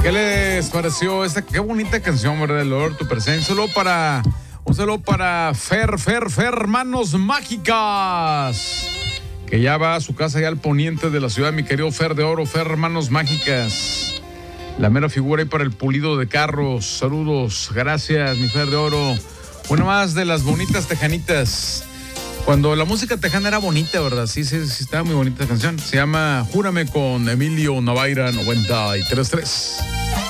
¿Qué les pareció esta? Qué bonita canción, ¿verdad? El olor, tu presencia. Un saludo para Fer, Manos Mágicas, que ya va a su casa allá al poniente de la ciudad, mi querido Fer de Oro, Fer Manos Mágicas. La mera figura ahí para el pulido de carros. Saludos, gracias, mi Fer de Oro. Una más de las bonitas tejanitas. Cuando la música tejana era bonita, ¿verdad? Sí, estaba muy bonita la canción. Se llama Júrame con Emilio Navaira 93.3.